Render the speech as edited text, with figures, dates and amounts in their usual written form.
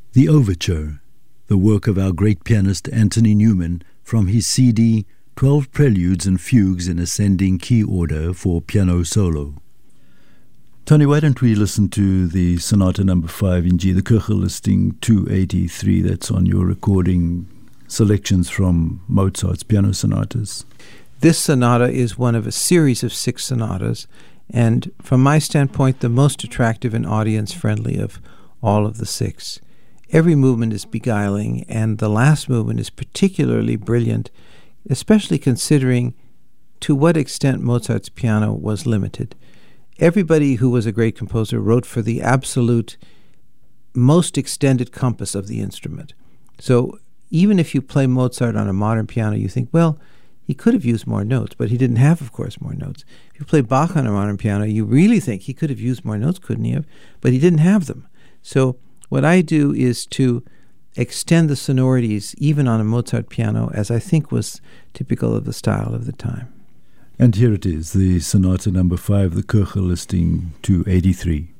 The Overture, the work of our great pianist Anthony Newman from his CD 12 Preludes and Fugues in Ascending Key Order for Piano Solo. Tony, why don't we listen to the Sonata number 5 in G, the Köchel listing 283, that's on your recording, selections from Mozart's piano sonatas. This sonata is one of a series of 6 sonatas, and from my standpoint, the most attractive and audience-friendly of all of the 6. Every movement is beguiling, and the last movement is particularly brilliant, especially considering to what extent Mozart's piano was limited. Everybody who was a great composer wrote for the absolute most extended compass of the instrument. So even if you play Mozart on a modern piano, you think, well, he could have used more notes, but he didn't have, of course, more notes. If you play Bach on a modern piano, you really think he could have used more notes, couldn't he have? But he didn't have them. So what I do is to extend the sonorities even on a Mozart piano, as I think was typical of the style of the time. And here it is, the Sonata number 5, the Köchel listing 283.